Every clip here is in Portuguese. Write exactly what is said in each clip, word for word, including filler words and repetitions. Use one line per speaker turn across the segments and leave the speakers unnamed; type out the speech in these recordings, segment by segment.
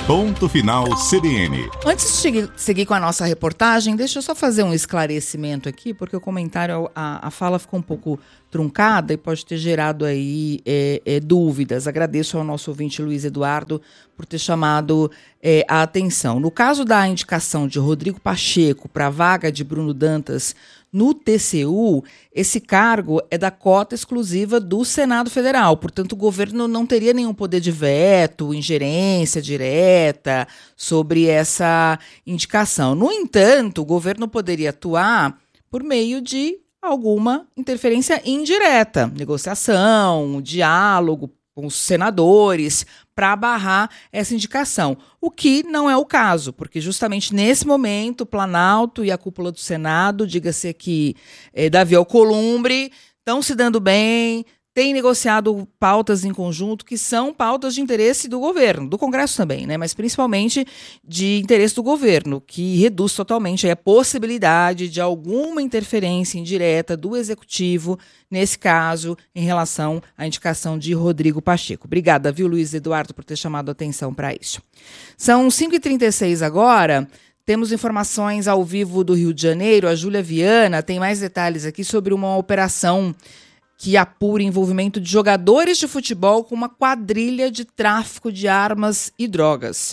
Ponto Final C B N.
Antes de seguir, seguir com a nossa reportagem, deixa eu só fazer um esclarecimento aqui, porque o comentário, a, a fala ficou um pouco truncada e pode ter gerado aí é, é, dúvidas. Agradeço ao nosso ouvinte Luiz Eduardo por ter chamado é, a atenção. No caso da indicação de Rodrigo Pacheco para a vaga de Bruno Dantas no T C U, esse cargo é da cota exclusiva do Senado Federal, portanto o governo não teria nenhum poder de veto, ingerência direta sobre essa indicação. No entanto, o governo poderia atuar por meio de alguma interferência indireta, negociação, diálogo com os senadores, para barrar essa indicação, o que não é o caso, porque justamente nesse momento o Planalto e a cúpula do Senado, diga-se aqui, eh, Davi Alcolumbre, estão se dando bem, têm negociado pautas em conjunto que são pautas de interesse do governo, do Congresso também, né? Mas principalmente de interesse do governo, que reduz totalmente a possibilidade de alguma interferência indireta do Executivo, nesse caso, em relação à indicação de Rodrigo Pacheco. Obrigada, viu, Luiz Eduardo, por ter chamado a atenção para isso. São cinco e trinta e seis agora. Temos informações ao vivo do Rio de Janeiro. A Júlia Viana tem mais detalhes aqui sobre uma operação que apura envolvimento de jogadores de futebol com uma quadrilha de tráfico de armas e drogas.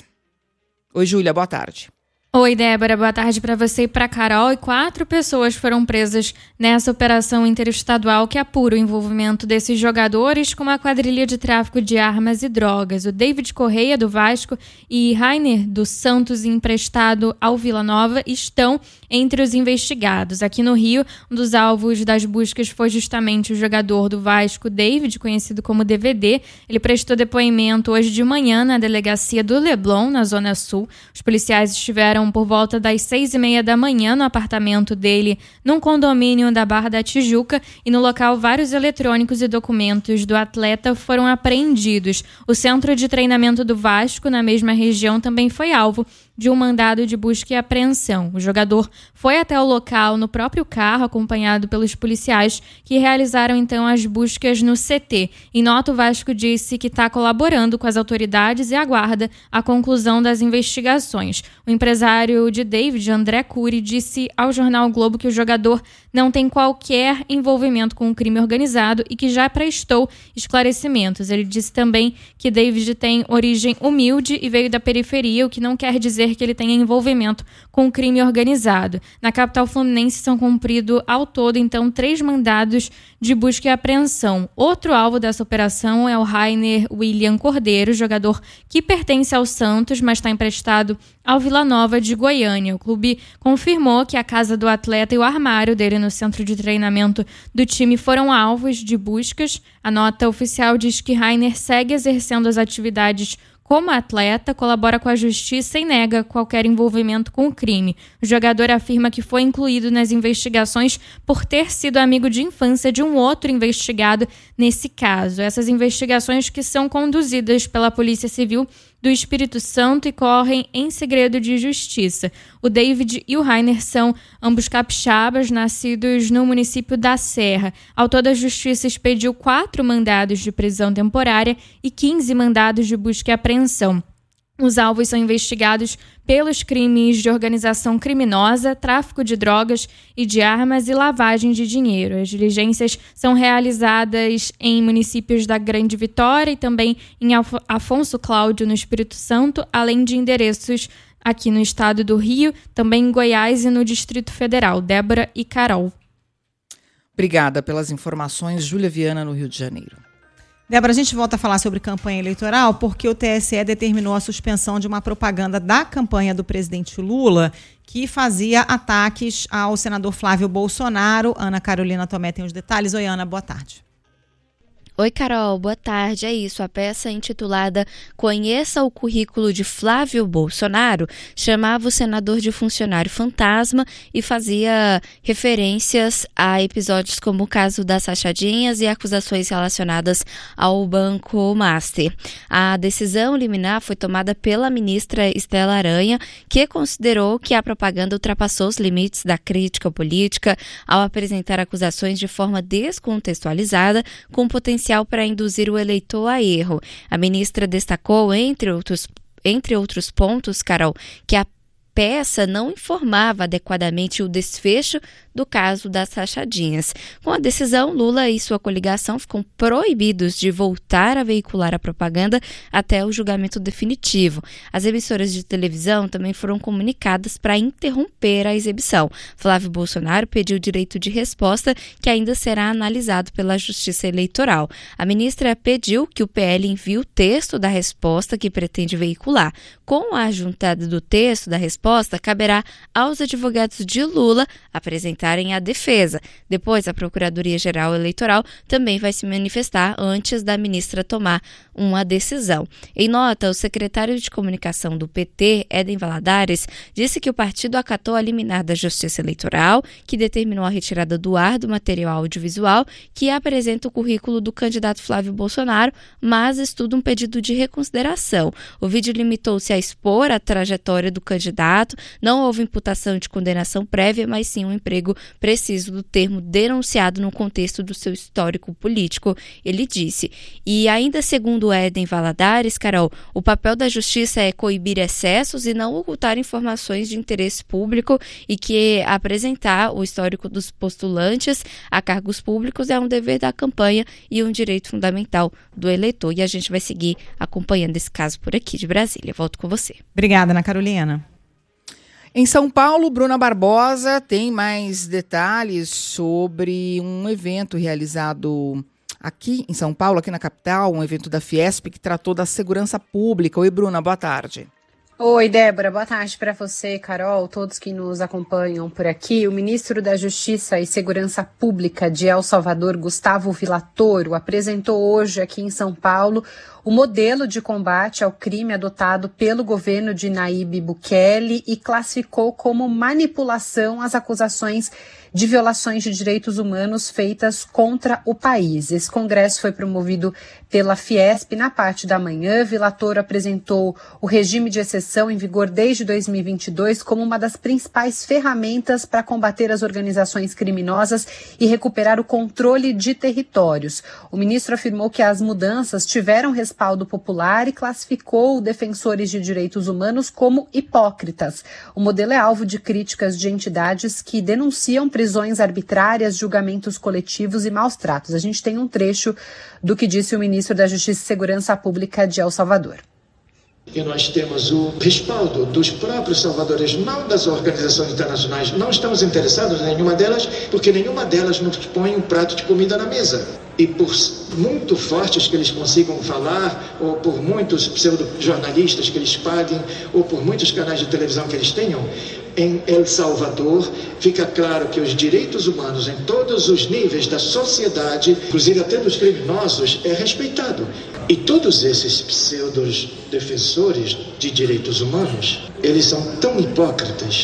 Oi, Júlia, boa tarde.
Oi, Débora, boa tarde para você e para Carol. E quatro pessoas foram presas nessa operação interestadual que apura o envolvimento desses jogadores com uma quadrilha de tráfico de armas e drogas. O David Correia, do Vasco, e Rainer, do Santos, emprestado ao Vila Nova, estão entre os investigados. Aqui no Rio, um dos alvos das buscas foi justamente o jogador do Vasco, David, conhecido como D V D. Ele prestou depoimento hoje de manhã na delegacia do Leblon, na Zona Sul. Os policiais estiveram por volta das seis e meia da manhã no apartamento dele, num condomínio da Barra da Tijuca, e no local vários eletrônicos e documentos do atleta foram apreendidos. O centro de treinamento do Vasco, na mesma região, também foi alvo de um mandado de busca e apreensão. O jogador foi até o local no próprio carro, acompanhado pelos policiais, que realizaram então as buscas no C T. Em nota, o Vasco disse que está colaborando com as autoridades e aguarda a conclusão das investigações. O empresário de David, André Cury, disse ao jornal Globo que o jogador não tem qualquer envolvimento com o crime organizado e que já prestou esclarecimentos. Ele disse também que David tem origem humilde e veio da periferia, o que não quer dizer que ele tenha envolvimento com o crime organizado. Na capital fluminense são cumpridos ao todo, então, três mandados de busca e apreensão. Outro alvo dessa operação é o Rainer William Cordeiro, jogador que pertence ao Santos, mas está emprestado ao Vila Nova de Goiânia. O clube confirmou que a casa do atleta e o armário dele no centro de treinamento do time foram alvos de buscas. A nota oficial diz que Rainer segue exercendo as atividades como atleta, colabora com a justiça e nega qualquer envolvimento com o crime. O jogador afirma que foi incluído nas investigações por ter sido amigo de infância de um outro investigado nesse caso. Essas investigações que são conduzidas pela Polícia Civil do Espírito Santo e correm em segredo de justiça. O David e o Rainer são ambos capixabas, nascidos no município da Serra. Ao todo, a justiça expediu quatro mandados de prisão temporária e quinze mandados de busca e apreensão. Os alvos são investigados pelos crimes de organização criminosa, tráfico de drogas e de armas e lavagem de dinheiro. As diligências são realizadas em municípios da Grande Vitória e também em Afonso Cláudio, no Espírito Santo, além de endereços aqui no estado do Rio, também em Goiás e no Distrito Federal. Débora e Carol.
Obrigada pelas informações, Júlia Viana, no Rio de Janeiro.
Débora, a gente volta a falar sobre campanha eleitoral porque o T S E determinou a suspensão de uma propaganda da campanha do presidente Lula que fazia ataques ao senador Flávio Bolsonaro. Ana Carolina Tomé tem os detalhes. Oi, Ana, boa tarde.
Oi, Carol, boa tarde. É isso, a peça intitulada Conheça o Currículo de Flávio Bolsonaro chamava o senador de funcionário fantasma e fazia referências a episódios como o caso das rachadinhas e acusações relacionadas ao Banco Master. A decisão liminar foi tomada pela ministra Estela Aranha, que considerou que a propaganda ultrapassou os limites da crítica política ao apresentar acusações de forma descontextualizada, com potencial para induzir o eleitor a erro. A ministra destacou, entre outros entre outros pontos, Carol, que a peça não informava adequadamente o desfecho do caso das rachadinhas. Com a decisão, Lula e sua coligação ficam proibidos de voltar a veicular a propaganda até o julgamento definitivo. As emissoras de televisão também foram comunicadas para interromper a exibição. Flávio Bolsonaro pediu direito de resposta, que ainda será analisado pela Justiça Eleitoral. A ministra pediu que o P L envie o texto da resposta que pretende veicular. Com a ajuntada do texto da resposta, caberá aos advogados de Lula apresentarem a defesa. Depois, a Procuradoria-Geral Eleitoral também vai se manifestar antes da ministra tomar uma decisão. Em nota, o secretário de comunicação do P T, Éden Valadares, disse que o partido acatou a liminar da Justiça Eleitoral, que determinou a retirada do ar do material audiovisual que apresenta o currículo do candidato Flávio Bolsonaro, mas estuda um pedido de reconsideração. O vídeo limitou-se a expor a trajetória do candidato, não houve imputação de condenação prévia, mas sim um emprego preciso do termo denunciado no contexto do seu histórico político, ele disse. E ainda segundo Éden Valadares, Carol, o papel da justiça é coibir excessos e não ocultar informações de interesse público e que apresentar o histórico dos postulantes a cargos públicos é um dever da campanha e um direito fundamental do eleitor. E a gente vai seguir acompanhando esse caso por aqui de Brasília. Volto com você.
Obrigada, Ana Carolina.
Em São Paulo, Bruna Barbosa tem mais detalhes sobre um evento realizado aqui em São Paulo, aqui na capital, um evento da Fiesp que tratou da segurança pública. Oi, Bruna, boa tarde.
Oi, Débora, boa tarde para você, Carol, todos que nos acompanham por aqui. O ministro da Justiça e Segurança Pública de El Salvador, Gustavo Villatoro, apresentou hoje aqui em São Paulo o modelo de combate ao crime adotado pelo governo de Nayib Bukele e classificou como manipulação as acusações de violações de direitos humanos feitas contra o país. Esse congresso foi promovido pela Fiesp. Na parte da manhã, Villatoro apresentou o regime de exceção em vigor desde dois mil e vinte e dois como uma das principais ferramentas para combater as organizações criminosas e recuperar o controle de territórios. O ministro afirmou que as mudanças tiveram respaldo popular e classificou defensores de direitos humanos como hipócritas. O modelo é alvo de críticas de entidades que denunciam prisões arbitrárias, julgamentos coletivos e maus tratos. A gente tem um trecho do que disse o ministro da Justiça e Segurança Pública de El Salvador.
E nós temos o respaldo dos próprios salvadores, não das organizações internacionais. Não estamos interessados em nenhuma delas, porque nenhuma delas nos põe um prato de comida na mesa. E por muito fortes que eles consigam falar, ou por muitos pseudo-jornalistas que eles paguem, ou por muitos canais de televisão que eles tenham, em El Salvador fica claro que os direitos humanos em todos os níveis da sociedade, inclusive até dos criminosos, é respeitado. E todos esses pseudos defensores de direitos humanos, eles são tão hipócritas.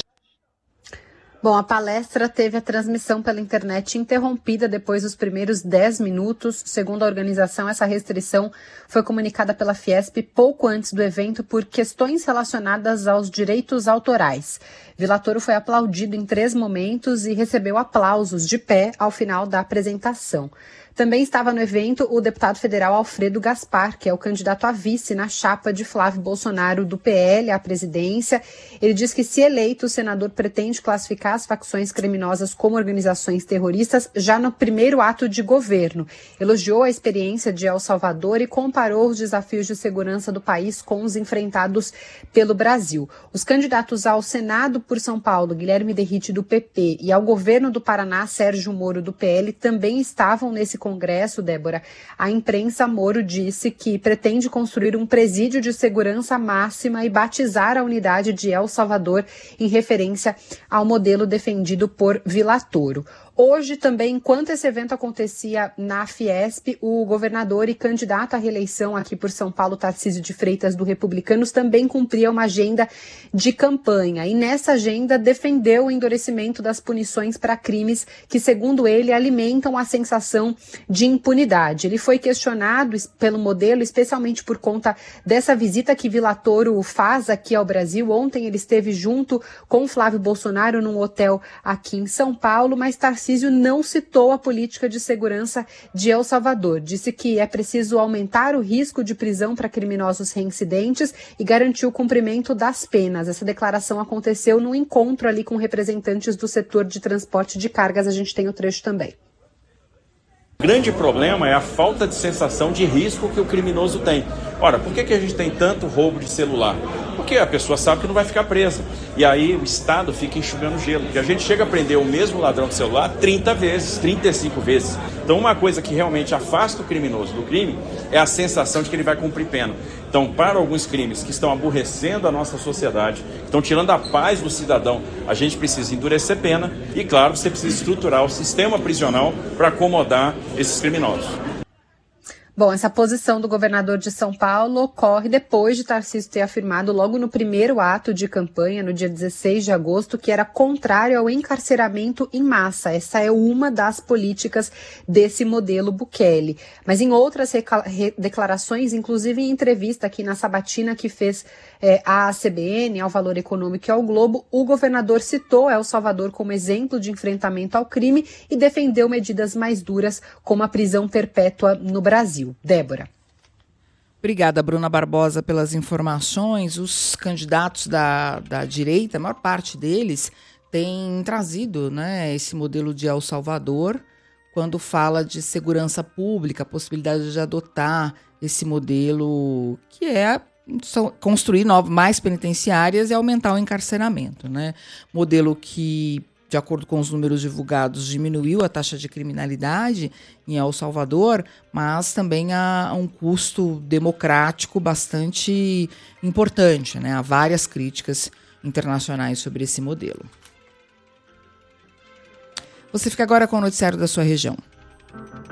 Bom, a palestra teve a transmissão pela internet interrompida depois dos primeiros dez minutos. Segundo a organização, essa restrição foi comunicada pela Fiesp pouco antes do evento por questões relacionadas aos direitos autorais. Villatoro foi aplaudido em três momentos e recebeu aplausos de pé ao final da apresentação. Também estava no evento o deputado federal Alfredo Gaspar, que é o candidato a vice na chapa de Flávio Bolsonaro do P L à presidência. Ele diz que, se eleito, o senador pretende classificar as facções criminosas como organizações terroristas já no primeiro ato de governo. Elogiou a experiência de El Salvador e comparou os desafios de segurança do país com os enfrentados pelo Brasil. Os candidatos ao Senado por São Paulo, Guilherme Derrite do P P, e ao governo do Paraná, Sérgio Moro do P L, também estavam nesse Congresso, Débora. A imprensa, Moro disse que pretende construir um presídio de segurança máxima e batizar a unidade de El Salvador em referência ao modelo defendido por Villatoro. Hoje também, enquanto esse evento acontecia na Fiesp, o governador e candidato à reeleição aqui por São Paulo, Tarcísio de Freitas, do Republicanos, também cumpria uma agenda de campanha. E nessa agenda defendeu o endurecimento das punições para crimes que, segundo ele, alimentam a sensação de impunidade. Ele foi questionado pelo modelo, especialmente por conta dessa visita que Villatoro faz aqui ao Brasil. Ontem ele esteve junto com Flávio Bolsonaro num hotel aqui em São Paulo, mas Tarcísio Tarcísio não citou a política de segurança de El Salvador. Disse que é preciso aumentar o risco de prisão para criminosos reincidentes e garantir o cumprimento das penas. Essa declaração aconteceu num encontro ali com representantes do setor de transporte de cargas. A gente tem o trecho também.
O grande problema é a falta de sensação de risco que o criminoso tem. Ora, por que que a gente tem tanto roubo de celular? Porque a pessoa sabe que não vai ficar presa. E aí o Estado fica enxugando gelo. Porque a gente chega a prender o mesmo ladrão de celular trinta vezes, trinta e cinco vezes. Então uma coisa que realmente afasta o criminoso do crime é a sensação de que ele vai cumprir pena. Então, para alguns crimes que estão aborrecendo a nossa sociedade, que estão tirando a paz do cidadão, a gente precisa endurecer pena e, claro, você precisa estruturar o sistema prisional para acomodar esses criminosos.
Bom, essa posição do governador de São Paulo ocorre depois de Tarcísio ter afirmado logo no primeiro ato de campanha, no dia dezesseis de agosto, que era contrário ao encarceramento em massa. Essa é uma das políticas desse modelo Bukele. Mas em outras declarações, inclusive em entrevista aqui na sabatina que fez é, à C B N, ao Valor Econômico e ao Globo, o governador citou El Salvador como exemplo de enfrentamento ao crime e defendeu medidas mais duras, como a prisão perpétua no Brasil. Débora.
Obrigada, Bruna Barbosa, pelas informações. Os candidatos da, da direita, a maior parte deles, tem trazido, né, esse modelo de El Salvador quando fala de segurança pública, a possibilidade de adotar esse modelo que é construir novas, mais penitenciárias e aumentar o encarceramento, né? Modelo que, de acordo com os números divulgados, diminuiu a taxa de criminalidade em El Salvador, mas também há um custo democrático bastante importante, né? Há várias críticas internacionais sobre esse modelo. Você fica agora com o noticiário da sua região.